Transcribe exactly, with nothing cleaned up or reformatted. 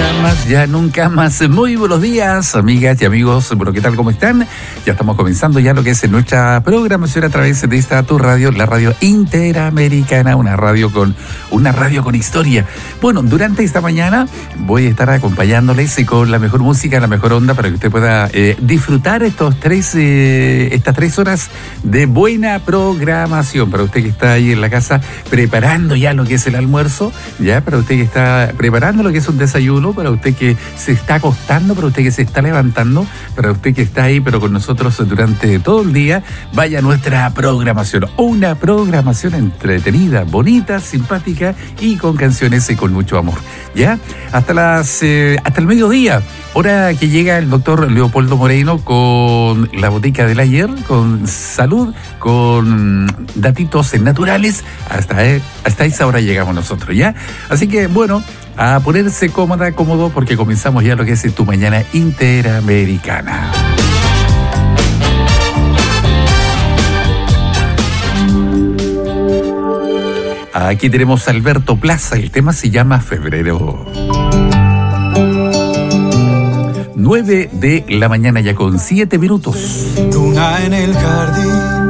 nunca más, ya nunca más. Muy buenos días, amigas y amigos. Bueno, ¿qué tal? ¿Cómo están? Ya estamos comenzando ya lo que es nuestra programación a través de esta tu radio, la radio Interamericana, una radio con una radio con historia. Bueno, durante esta mañana voy a estar acompañándoles con la mejor música, la mejor onda para que usted pueda eh, disfrutar estos tres, eh, estas tres horas de buena programación. Para usted que está ahí en la casa preparando ya lo que es el almuerzo, ya para usted que está preparando lo que es un desayuno, para usted que se está acostando, para usted que se está levantando, para usted que está ahí pero con nosotros durante todo el día, vaya a nuestra programación. Una programación entretenida, bonita, simpática y con canciones y con mucho amor. ¿Ya? Hasta las eh, hasta el mediodía, hora que llega el doctor Leopoldo Moreno con la botica del ayer, con salud, con datitos naturales. Hasta, eh, hasta esa hora llegamos nosotros, ¿ya? Así que, bueno, a ponerse cómoda, cómodo, porque comenzamos ya lo que es Tu Mañana Interamericana. Aquí tenemos a Alberto Plaza, el tema se llama Febrero. nueve de la mañana ya con siete minutos. Luna en el jardín,